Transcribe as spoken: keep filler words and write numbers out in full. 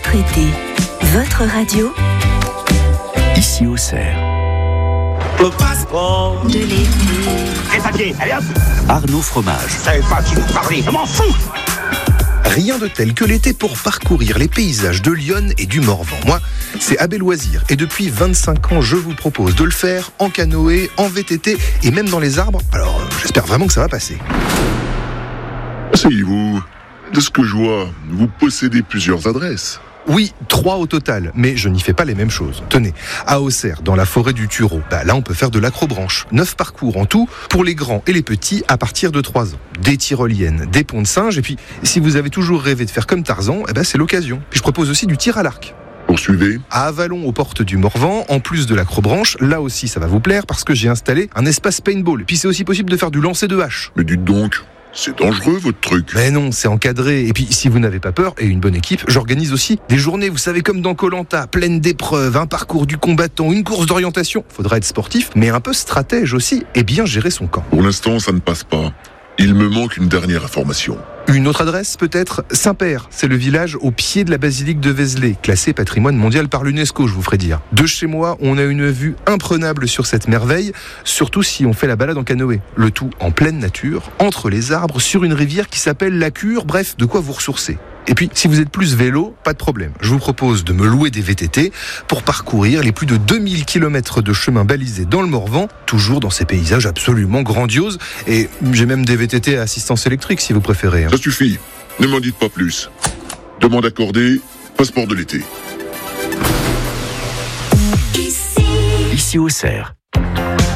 votre été, votre radio, ici au Cerf. Le passeport de l'été. Les papiers, allez hop. Arnaud Fromage. Je savais pas qui vous parlait, je m'en fous. Rien de tel que l'été pour parcourir les paysages de l'Yonne et du Morvan. Moi, c'est Abbé Loisirs et depuis vingt-cinq ans, je vous propose de le faire en canoë, en V T T et même dans les arbres. Alors, j'espère vraiment que ça va passer. Asseyez-vous. De ce que je vois, vous possédez plusieurs adresses. Oui, trois au total, mais je n'y fais pas les mêmes choses. Tenez, à Auxerre, dans la forêt du Tureau, bah là on peut faire de l'acrobranche. Neuf parcours en tout, pour les grands et les petits à partir de trois ans. Des tyroliennes, des ponts de singe, et puis si vous avez toujours rêvé de faire comme Tarzan, eh ben c'est l'occasion. Puis je propose aussi du tir à l'arc. Poursuivez. À Avalon, aux portes du Morvan, en plus de l'acrobranche, là aussi ça va vous plaire parce que j'ai installé un espace paintball. Puis c'est aussi possible de faire du lancer de hache. Mais dites donc, c'est dangereux votre truc. Mais non, c'est encadré. Et puis, si vous n'avez pas peur et une bonne équipe, j'organise aussi des journées, vous savez, comme dans Koh-Lanta, pleines d'épreuves, un parcours du combattant, une course d'orientation. Faudra être sportif, mais un peu stratège aussi, et bien gérer son camp. Pour l'instant, ça ne passe pas. Il me manque une dernière information. Une autre adresse, peut-être Saint-Père, c'est le village au pied de la basilique de Vézelay, classé patrimoine mondial par l'UNESCO, je vous ferai dire. De chez moi, on a une vue imprenable sur cette merveille, surtout si on fait la balade en canoë. Le tout en pleine nature, entre les arbres, sur une rivière qui s'appelle la Cure, bref, de quoi vous ressourcer. Et puis, si vous êtes plus vélo, pas de problème. Je vous propose de me louer des V T T pour parcourir les plus de deux mille kilomètres de chemin balisés dans le Morvan, toujours dans ces paysages absolument grandioses. Et j'ai même des V T T à assistance électrique, si vous préférez. Ça suffit. Ne m'en dites pas plus. Demande accordée, passeport de l'été. Ici, Ici au Cerf.